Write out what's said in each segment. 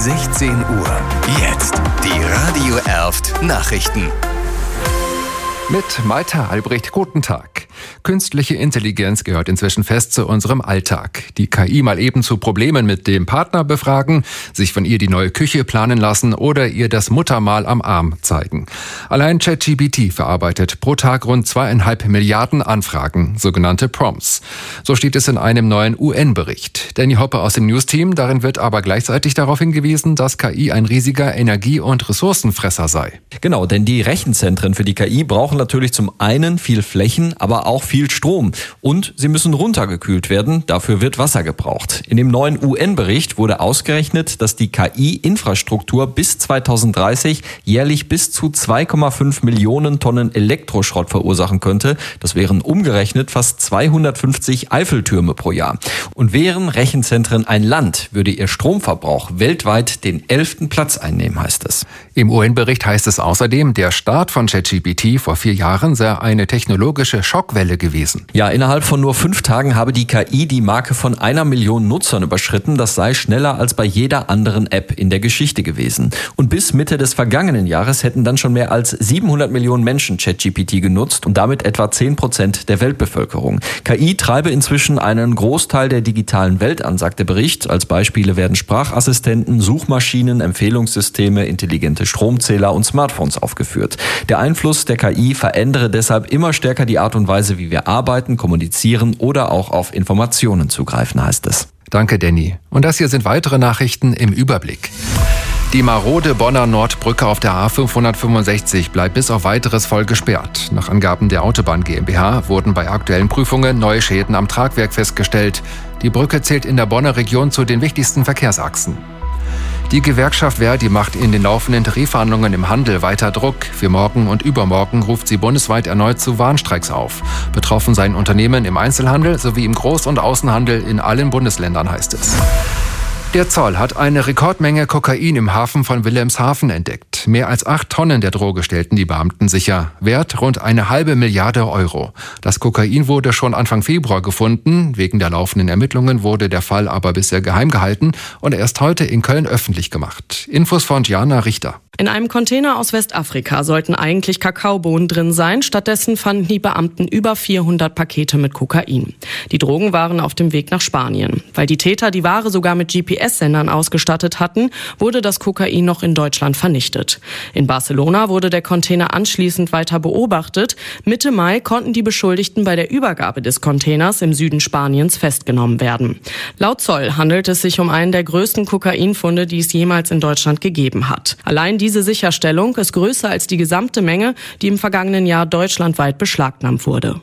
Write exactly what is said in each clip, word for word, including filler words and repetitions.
sechzehn Uhr. Jetzt die Radio Erft Nachrichten. Mit Malte Albrecht, guten Tag. Künstliche Intelligenz gehört inzwischen fest zu unserem Alltag. Die K I mal eben zu Problemen mit dem Partner befragen, sich von ihr die neue Küche planen lassen oder ihr das Muttermal am Arm zeigen. Allein ChatGPT verarbeitet pro Tag rund zweieinhalb Milliarden Anfragen, sogenannte Prompts. So steht es in einem neuen U N-Bericht. Danny Hoppe aus dem News-Team, darin wird aber gleichzeitig darauf hingewiesen, dass K I ein riesiger Energie- und Ressourcenfresser sei. Genau, denn die Rechenzentren für die K I brauchen natürlich zum einen viel Flächen, aber auch viel Strom. Und sie müssen runtergekühlt werden, dafür wird Wasser gebraucht. In dem neuen U N-Bericht wurde ausgerechnet, dass die K I-Infrastruktur bis zweitausenddreißig jährlich bis zu zwei Komma fünf Millionen Tonnen Elektroschrott verursachen könnte. Das wären umgerechnet fast zweihundertfünfzig Eiffeltürme pro Jahr. Und wären Rechenzentren ein Land, würde ihr Stromverbrauch weltweit den elften Platz einnehmen, heißt es. Im U N-Bericht heißt es außerdem, der Start von ChatGPT vor vier Jahren sei eine technologische Schockwelle gewesen. Ja, innerhalb von nur fünf Tagen habe die K I die Marke von einer Million Nutzern überschritten. Das sei schneller als bei jeder anderen App in der Geschichte gewesen. Und bis Mitte des vergangenen Jahres hätten dann schon mehr als siebenhundert Millionen Menschen ChatGPT genutzt und damit etwa zehn Prozent der Weltbevölkerung. K I treibe inzwischen einen Großteil der digitalen Welt an, sagt der Bericht. Als Beispiele werden Sprachassistenten, Suchmaschinen, Empfehlungssysteme, intelligente Stromzähler und Smartphones aufgeführt. Der Einfluss der K I verändere deshalb immer stärker die Art und Weise, wie wir arbeiten, kommunizieren oder auch auf Informationen zugreifen, heißt es. Danke, Danny. Und das hier sind weitere Nachrichten im Überblick. Die marode Bonner Nordbrücke auf der A fünfhundertfünfundsechzig bleibt bis auf weiteres voll gesperrt. Nach Angaben der Autobahn GmbH wurden bei aktuellen Prüfungen neue Schäden am Tragwerk festgestellt. Die Brücke zählt in der Bonner Region zu den wichtigsten Verkehrsachsen. Die Gewerkschaft Verdi macht in den laufenden Tarifverhandlungen im Handel weiter Druck. Für morgen und übermorgen ruft sie bundesweit erneut zu Warnstreiks auf. Betroffen seien Unternehmen im Einzelhandel sowie im Groß- und Außenhandel in allen Bundesländern, heißt es. Der Zoll hat eine Rekordmenge Kokain im Hafen von Wilhelmshaven entdeckt. Mehr als acht Tonnen der Droge stellten die Beamten sicher. Wert rund eine halbe Milliarde Euro. Das Kokain wurde schon Anfang Februar gefunden. Wegen der laufenden Ermittlungen wurde der Fall aber bisher geheim gehalten und erst heute in Köln öffentlich gemacht. Infos von Diana Richter. In einem Container aus Westafrika sollten eigentlich Kakaobohnen drin sein. Stattdessen fanden die Beamten über vierhundert Pakete mit Kokain. Die Drogen waren auf dem Weg nach Spanien. Weil die Täter die Ware sogar mit G P S-Sendern ausgestattet hatten, wurde das Kokain noch in Deutschland vernichtet. In Barcelona wurde der Container anschließend weiter beobachtet. Mitte Mai konnten die Beschuldigten bei der Übergabe des Containers im Süden Spaniens festgenommen werden. Laut Zoll handelt es sich um einen der größten Kokainfunde, die es jemals in Deutschland gegeben hat. Allein die Diese Sicherstellung ist größer als die gesamte Menge, die im vergangenen Jahr deutschlandweit beschlagnahmt wurde.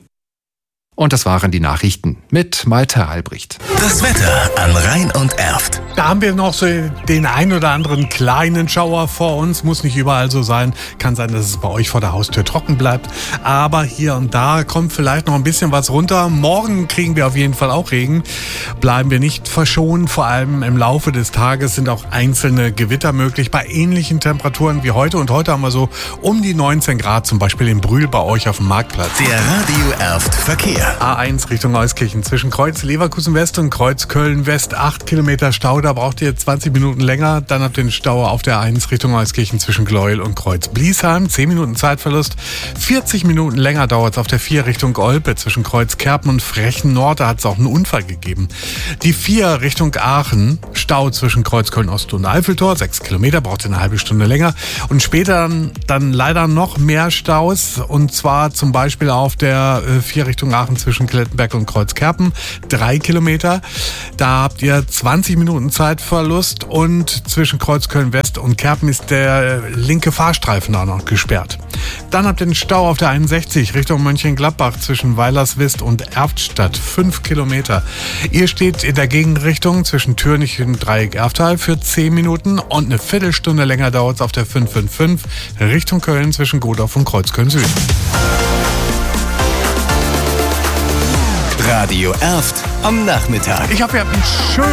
Und das waren die Nachrichten mit Malte Albrecht. Das Wetter an Rhein und Erft. Da haben wir noch so den ein oder anderen kleinen Schauer vor uns. Muss nicht überall so sein. Kann sein, dass es bei euch vor der Haustür trocken bleibt. Aber hier und da kommt vielleicht noch ein bisschen was runter. Morgen kriegen wir auf jeden Fall auch Regen. Bleiben wir nicht verschont. Vor allem im Laufe des Tages sind auch einzelne Gewitter möglich. Bei ähnlichen Temperaturen wie heute. Und heute haben wir so um die neunzehn Grad, zum Beispiel in Brühl bei euch auf dem Marktplatz. Der Radio Erft Verkehr. A eins Richtung Euskirchen zwischen Kreuz Leverkusen West und Kreuz Köln West. acht Kilometer Stau, da braucht ihr zwanzig Minuten länger. Dann habt ihr den Stau auf der A eins Richtung Euskirchen zwischen Gleuel und Kreuz Bliesheim. zehn Minuten Zeitverlust. vierzig Minuten länger dauert es auf der vier Richtung Olpe zwischen Kreuz Kerpen und Frechen Nord. Da hat es auch einen Unfall gegeben. Die vier Richtung Aachen. Stau zwischen Kreuz Köln Ost und Eiffeltor. sechs Kilometer, braucht ihr eine halbe Stunde länger. Und später dann, dann leider noch mehr Staus. Und zwar zum Beispiel auf der äh, vier Richtung Aachen zwischen Klettenberg und Kreuzkerpen, drei Kilometer. Da habt ihr zwanzig Minuten Zeitverlust und zwischen Kreuz Köln West und Kerpen ist der linke Fahrstreifen auch noch gesperrt. Dann habt ihr den Stau auf der einundsechzig Richtung Mönchengladbach zwischen Weilerswist und Erftstadt, fünf Kilometer. Ihr steht in der Gegenrichtung zwischen Türnich und Dreieck-Erftal für zehn Minuten und eine Viertelstunde länger dauert es auf der fünf fünf fünf Richtung Köln zwischen Godorf und Kreuzköln Süd. Radio Erft am Nachmittag. Ich hoffe, ihr habt einen schönen